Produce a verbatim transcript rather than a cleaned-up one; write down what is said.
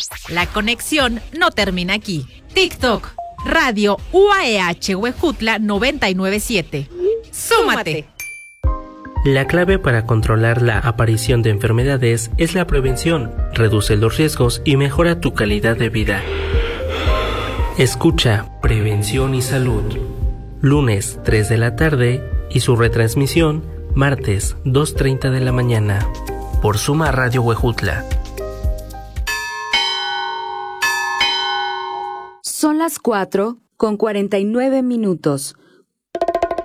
La conexión no termina aquí. TikTok, Radio U A E H Huejutla noventa y nueve punto siete. ¡Súmate! La clave para controlar la aparición de enfermedades es la prevención. Reduce los riesgos y mejora tu calidad de vida. Escucha Prevención y Salud. Lunes tres de la tarde y su retransmisión martes dos treinta de la mañana. Por Suma Radio Huejutla. Son las cuatro con cuarenta y nueve minutos.